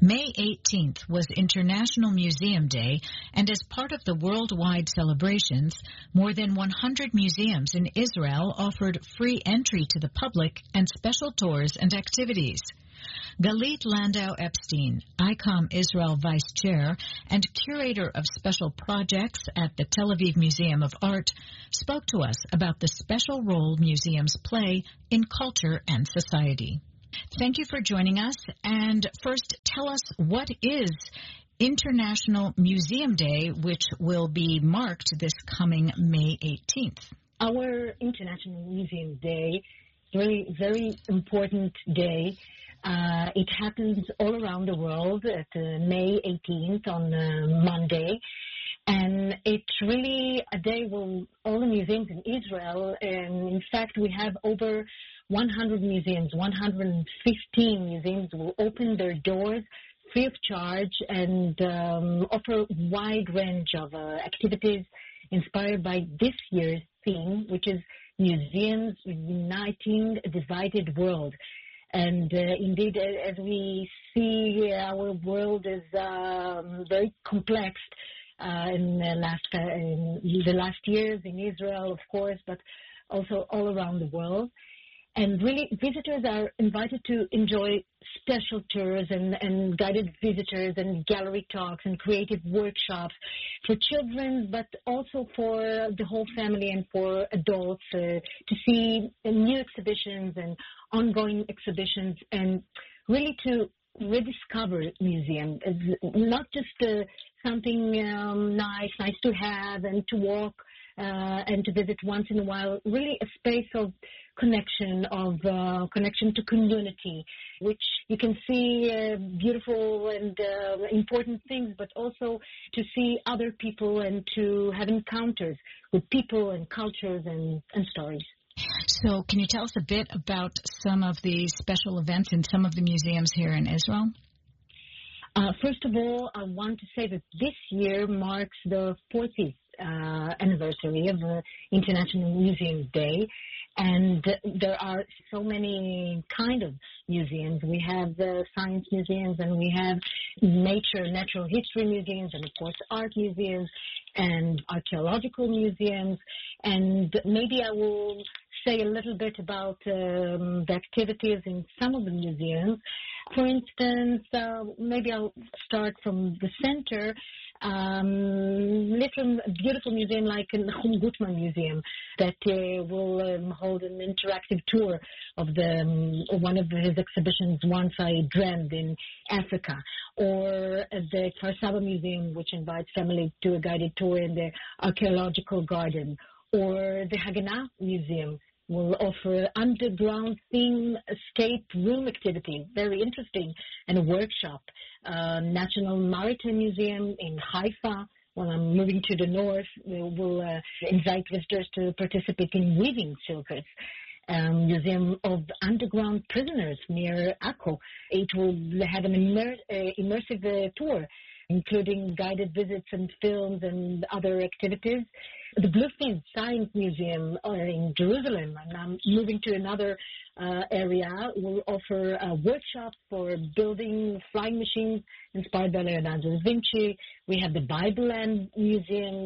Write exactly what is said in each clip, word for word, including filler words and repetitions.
May eighteenth was International Museum Day, and as part of the worldwide celebrations, more than one hundred museums in Israel offered free entry to the public and special tours and activities. Galit Landau-Epstein, I COM Israel Vice Chair and Curator of Special Projects at the Tel Aviv Museum of Art, spoke to us about the special role museums play in culture and society. Thank you for joining us. And first, tell us, what is International Museum Day, which will be marked this coming May eighteenth? Our International Museum Day is really a very important day. Uh, it happens all around the world at uh, May eighteenth on uh, Monday. And it's really a day where all the museums in Israel, and in fact we have over one hundred museums, one hundred fifteen museums will open their doors free of charge and um, offer a wide range of uh, activities inspired by this year's theme, which is Museums Uniting a Divided World. And uh, indeed, as we see, our world is um, very complex uh, in, the last, uh, in the last years in Israel, of course, but also all around the world. And really, visitors are invited to enjoy special tours and, and guided visitors and gallery talks and creative workshops for children, but also for the whole family and for adults uh, to see new exhibitions and ongoing exhibitions, and really to rediscover museum as not just uh, something um, nice, nice to have and to walk Uh, and to visit once in a while, really a space of connection, of uh, connection to community, which you can see uh, beautiful and uh, important things, but also to see other people and to have encounters with people and cultures and, and stories. So can you tell us a bit about some of the special events in some of the museums here in Israel? Uh, first of all, I want to say that this year marks the fortieth Uh, anniversary of the International Museum Day, and there are so many kind of museums. We have the science museums, and we have nature, natural history museums, and of course art museums and archaeological museums. And maybe I will say a little bit about um, the activities in some of the museums. For instance, uh, maybe I'll start from the center. Um, little beautiful museum like the Nahum Gutman Museum that uh, will um, hold an interactive tour of the um, one of his exhibitions, Once I Dreamed in Africa, or the Kfar Saba Museum, which invites families to a guided tour in the archaeological garden, or the Haganah Museum will offer underground theme escape room activity, very interesting, and a workshop. Uh, National Maritime Museum in Haifa, when I'm moving to the north, we will uh, invite visitors to participate in weaving circuits. Um, Museum of Underground Prisoners near Akko. It will have an immer- uh, immersive uh, tour, including guided visits and films and other activities. The Bluefield Science Museum uh, in Jerusalem, and I'm moving to another uh, area, will offer uh, workshops for building flying machines inspired by Leonardo da Vinci. We have the Bible Land Museums,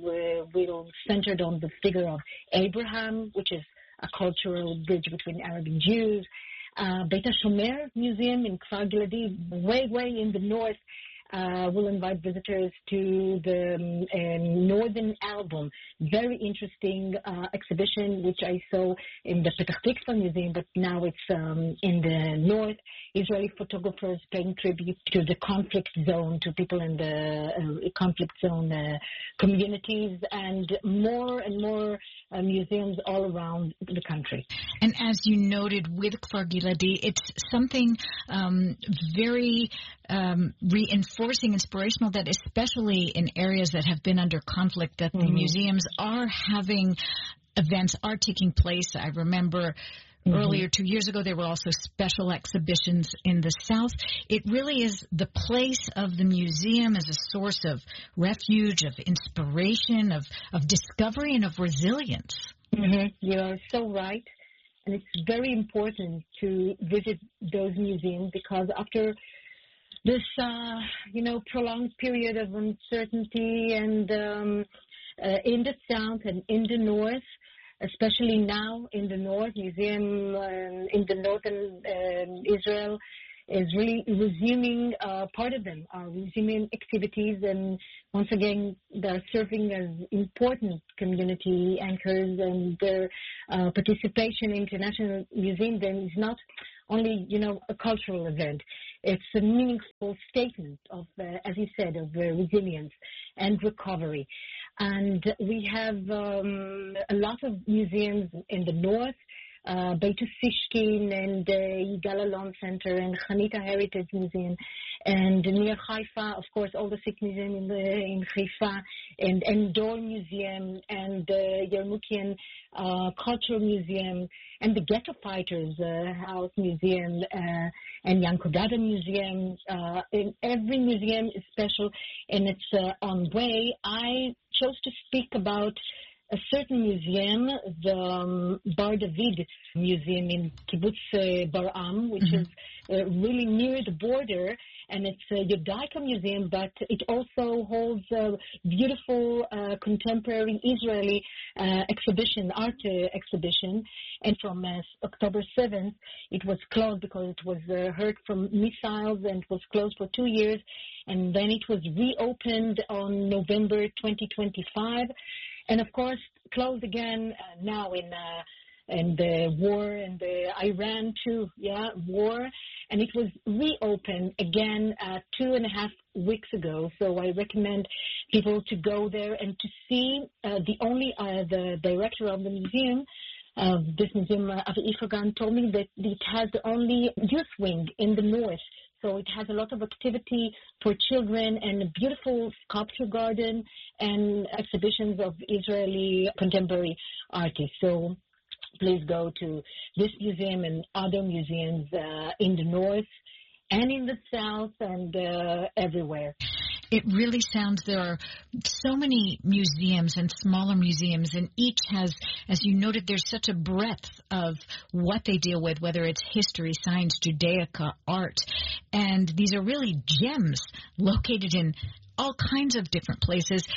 will centered on the figure of Abraham, which is a cultural bridge between Arab and Jews. Uh, Beit HaShomer Museum in Kfar Giladi, way, way in the north, Uh, we'll invite visitors to the um, uh, Northern Album, very interesting uh, exhibition, which I saw in the Petah Tikva Museum, but now it's um, in the north. Israeli photographers paying tribute to the conflict zone, to people in the uh, conflict zone uh, communities, and more and more uh, museums all around the country. And as you noted with Kfar Giladi, it's something um, very um, reinforcing, inspirational, that especially in areas that have been under conflict, that mm-hmm. the museums are having events, are taking place. I remember mm-hmm. earlier, two years ago, there were also special exhibitions in the South. It really is the place of the museum as a source of refuge, of inspiration, of, of discovery, and of resilience. Mm-hmm. You are so right. And it's very important to visit those museums, because after this, uh, you know, prolonged period of uncertainty and um, uh, in the south and in the north, especially now in the north, museum uh, in the northern uh, Israel is really resuming, uh, part of them are resuming activities, and once again, they're serving as important community anchors, and their uh, participation in International Museum Day is not only, you know, a cultural event. It's a meaningful statement of, uh, as you said, of uh, resilience and recovery. And we have um, a lot of museums in the north, uh, Beit Sishkin and the Yigal Allon Center and Hanita Heritage Museum, and near Haifa, of course, all the Sikh Museum in, the, in Haifa, and Endor Museum, and the Yarmoutian uh, Cultural Museum, and the Ghetto Fighters uh, House Museum, uh, and Yankodada Museum. Uh, in every museum is special, and it's uh, on way. I chose to speak about a certain museum, the um, Bar David Museum in Kibbutz uh, Bar'am, which mm-hmm. is uh, really near the border, and it's a Yudaika museum, but it also holds a beautiful uh, contemporary Israeli uh, exhibition, art uh, exhibition, and from uh, October seventh, it was closed because it was uh, hurt from missiles, and it was closed for two years, and then it was reopened on November twenty twenty-five. And of course, closed again uh, now in uh, in the war and the Iran too, yeah, war, and it was reopened again uh, two and a half weeks ago. So I recommend people to go there and to see uh, the only uh, the director of the museum. Uh, this museum, uh, Avi Ifergan, told me that it has the only youth wing in the north. So it has a lot of activity for children and a beautiful sculpture garden and exhibitions of Israeli contemporary artists. So please go to this museum and other museums uh, in the north and in the south and uh, everywhere. It really sounds there are so many museums and smaller museums, and each has, as you noted, there's such a breadth of what they deal with, whether it's history, science, Judaica, art, and these are really gems located in all kinds of different places.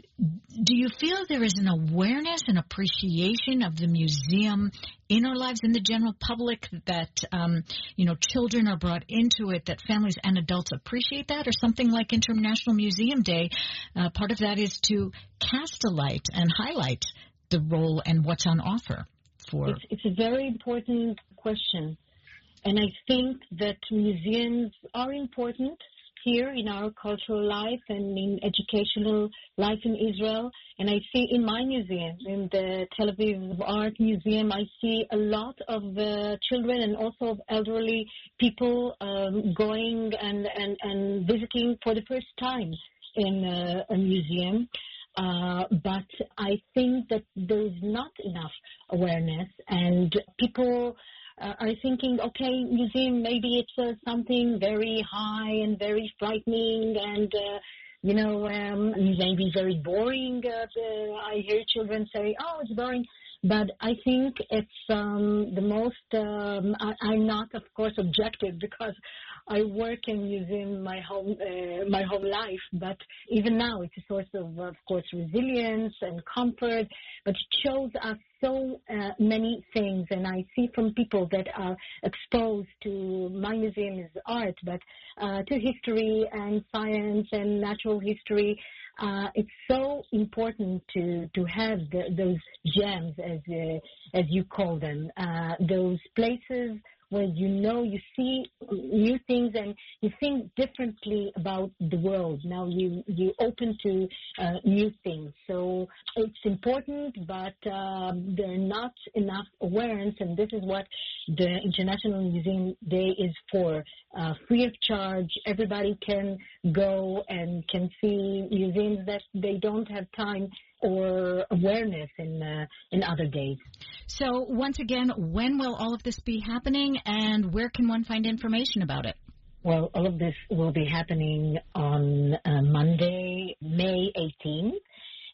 Do you feel there is an awareness and appreciation of the museum in our lives, in the general public, that, um, you know, children are brought into it, that families and adults appreciate that? Or something like International Museum Day, uh, part of that is to cast a light and highlight the role and what's on offer for... It's, it's a very important question. And I think that museums are important here in our cultural life and in educational life in Israel. And I see in my museum, in the Tel Aviv Art Museum, I see a lot of uh, children and also of elderly people um, going and, and, and visiting for the first time in uh, a museum. Uh, but I think that there's not enough awareness, and people Uh, are thinking, okay, museum, maybe it's uh, something very high and very frightening and, uh, you know, um, maybe very boring. Uh, uh, I hear children say, oh, it's boring. But I think it's um, the most, um, I, I'm not, of course, objective because I work in museum my whole, uh, my whole life. But even now, it's a source of, of course, resilience and comfort. But it shows us so uh, many things. And I see from people that are exposed to my museum is art, but uh, to history and science and natural history. Uh, it's so important to to have the, those gems, as uh, as you call them, uh, those places where you know you see new things and you think differently about the world. Now you you open to uh, new things. So it's important, but uh, there are not enough awareness, and this is what the International Museum Day is for. Uh, free of charge, everybody can go and can see museums that they don't have time or awareness in uh, in other days. So once again, when will all of this be happening, and where can one find information about it? Well, all of this will be happening on uh, Monday, May eighteenth,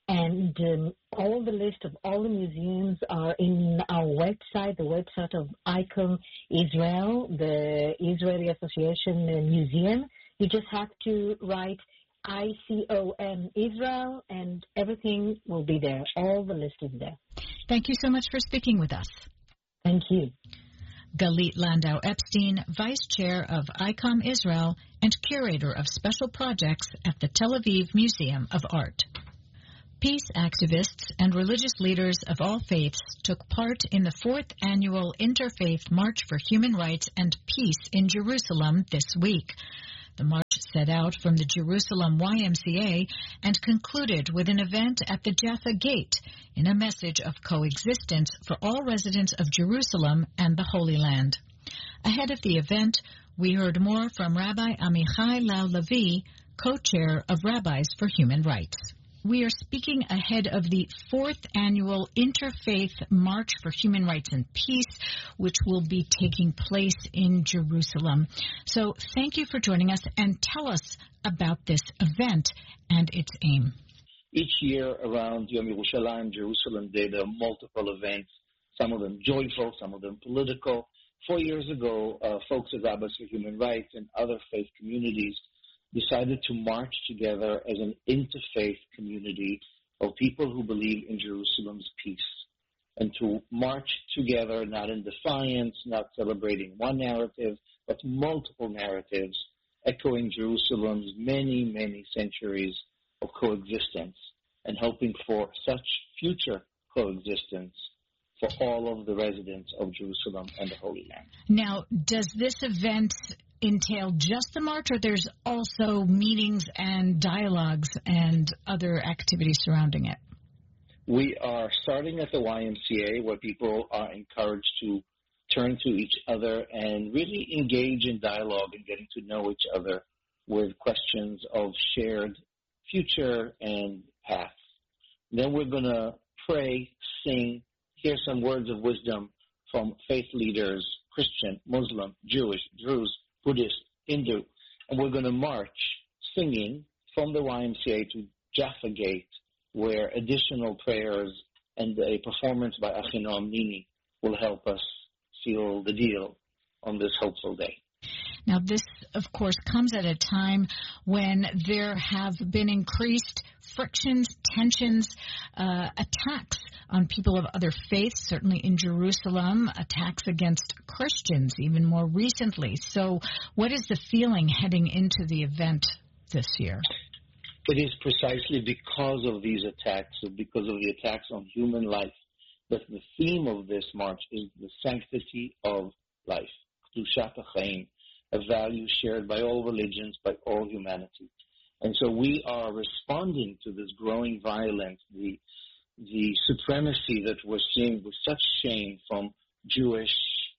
And um, all the list of all the museums are in our website, the website of ICOM Israel, the Israeli Association Museum. You just have to write I C O M Israel, and everything will be there. All the list is there. Thank you so much for speaking with us. Thank you. Galit Landau Epstein, Vice Chair of ICOM Israel and Curator of Special Projects at the Tel Aviv Museum of Art. Peace activists and religious leaders of all faiths took part in the fourth annual Interfaith March for Human Rights and Peace in Jerusalem this week. The march set out from the Jerusalem Y M C A and concluded with an event at the Jaffa Gate in a message of coexistence for all residents of Jerusalem and the Holy Land. Ahead of the event, we heard more from Rabbi Amichai Lau-Levi, co-chair of Rabbis for Human Rights. We are speaking ahead of the fourth annual Interfaith March for Human Rights and Peace, which will be taking place in Jerusalem. So thank you for joining us, and tell us about this event and its aim. Each year around Yom Yerushalayim, Jerusalem Day, there are multiple events, some of them joyful, some of them political. Four years ago, uh, folks at Rabbis for Human Rights and other faith communities decided to march together as an interfaith community of people who believe in Jerusalem's peace, and to march together not in defiance, not celebrating one narrative, but multiple narratives echoing Jerusalem's many, many centuries of coexistence and hoping for such future coexistence for all of the residents of Jerusalem and the Holy Land. Now, does this event entail just the march, or there's also meetings and dialogues and other activities surrounding it? We are starting at the Y M C A, where people are encouraged to turn to each other and really engage in dialogue and getting to know each other with questions of shared future and past. Then we're going to pray, sing, hear some words of wisdom from faith leaders, Christian, Muslim, Jewish, Druze, Buddhist, Hindu, and we're going to march singing from the Y M C A to Jaffa Gate, where additional prayers and a performance by Achinoam Nini will help us seal the deal on this hopeful day. Now, this, of course, comes at a time when there have been increased frictions, tensions, uh, attacks on people of other faiths, certainly in Jerusalem, attacks against Christians even more recently. So what is the feeling heading into the event this year? It is precisely because of these attacks, because of the attacks on human life, that the theme of this march is the sanctity of life, Kedushat HaChaim, a value shared by all religions, by all humanity. And so we are responding to this growing violence, the the supremacy that we're seeing with such shame from Jewish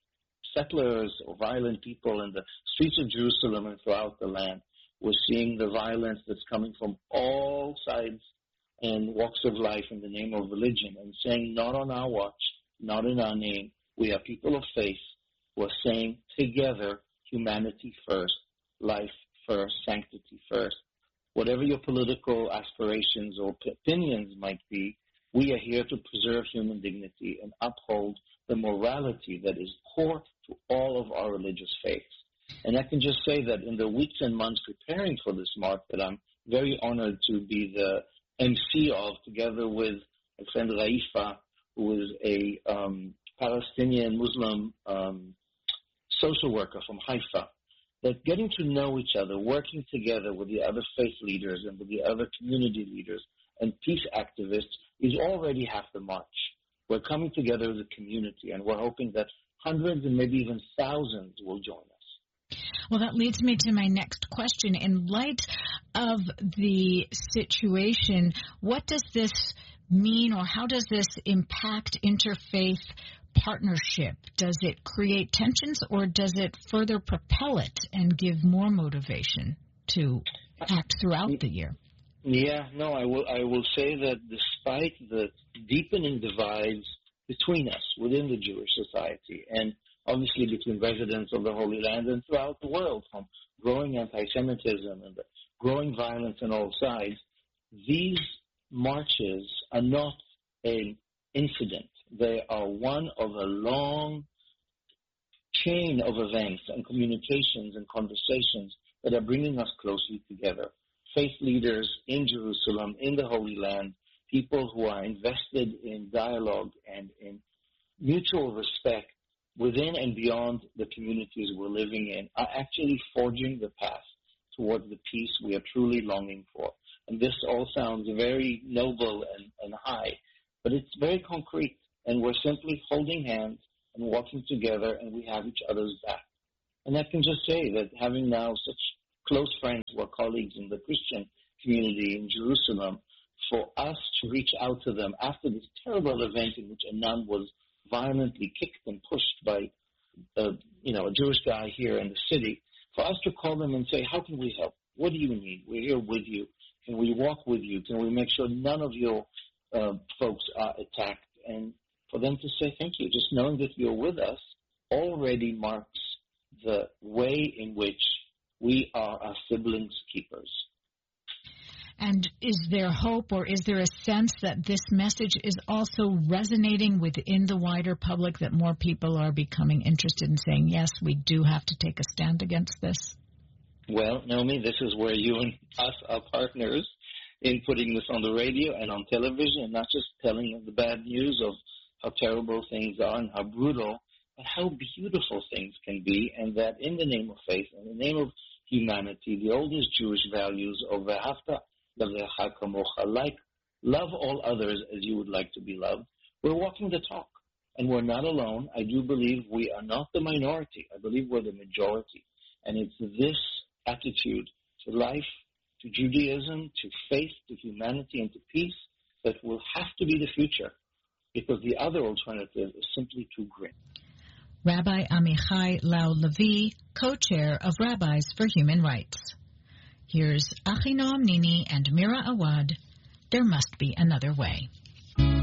settlers or violent people in the streets of Jerusalem and throughout the land. We're seeing the violence that's coming from all sides and walks of life in the name of religion, and saying, not on our watch, not in our name. We are people of faith. We're saying together, humanity first, life first, sanctity first. Whatever your political aspirations or opinions might be, we are here to preserve human dignity and uphold the morality that is core to all of our religious faiths. And I can just say that in the weeks and months preparing for this march, that I'm very honored to be the M C of, together with my friend Raifa, who is a um, Palestinian Muslim um, social worker from Haifa, that getting to know each other, working together with the other faith leaders and with the other community leaders and peace activists is already half the march. We're coming together as a community, and we're hoping that hundreds and maybe even thousands will join us. Well, that leads me to my next question. In light of the situation, what does this mean, or how does this impact interfaith partnership? Does it create tensions, or does it further propel it and give more motivation to act throughout the year? Yeah, no, I will I will say that despite the deepening divides between us within the Jewish society, and obviously between residents of the Holy Land and throughout the world, from growing anti-Semitism and the growing violence on all sides, these marches are not an incident. They are one of a long chain of events and communications and conversations that are bringing us closely together. Faith leaders in Jerusalem, in the Holy Land, people who are invested in dialogue and in mutual respect within and beyond the communities we're living in, are actually forging the path towards the peace we are truly longing for. And this all sounds very noble and, and high, but it's very concrete, and we're simply holding hands and walking together, and we have each other's back. And I can just say that having now such close friends who are colleagues in the Christian community in Jerusalem, for us to reach out to them after this terrible event in which a nun was violently kicked and pushed by uh, you know, a Jewish guy here in the city, for us to call them and say, how can we help? What do you need? We're here with you. Can we walk with you? Can we make sure none of your uh, folks are attacked? And for them to say thank you. Just knowing that you're with us already marks the way in which we are our siblings' keepers. And is there hope, or is there a sense that this message is also resonating within the wider public, that more people are becoming interested in saying, yes, we do have to take a stand against this? Well, Naomi, this is where you and us are partners in putting this on the radio and on television, and not just telling the bad news of how terrible things are and how brutal, but how beautiful things can be, and that in the name of faith, in the name of humanity, the oldest Jewish values of Ve'ahavta l'reacha kamocha, like love all others as you would like to be loved, we're walking the talk. And we're not alone. I do believe we are not the minority. I believe we're the majority. And it's this attitude to life, to Judaism, to faith, to humanity, and to peace that will have to be the future, because the other alternative is simply too grim. Rabbi Amichai Lau-Levi, co-chair of Rabbis for Human Rights. Here's Achinoam Nini and Mira Awad. There must be another way.